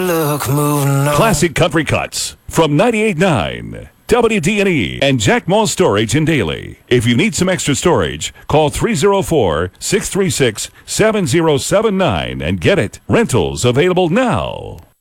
look, moving on. Classic Country Cuts from 98.9 WDNE and Jack Moss Storage in Daly. If you need some extra storage, call 304-636-7079 and get it. Rentals available now.